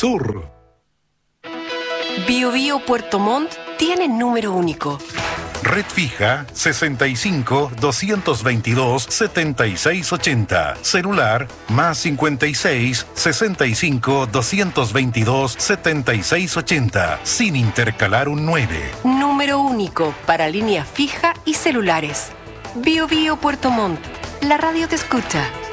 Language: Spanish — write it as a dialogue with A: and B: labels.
A: Sur.
B: Bio Bio Puerto Montt tiene número único.
A: Red fija 65 222 7680. Celular más 56 65 222 7680. Sin intercalar un 9.
B: Número único para línea fija y celulares. Bio Bio Puerto Montt. La radio te escucha.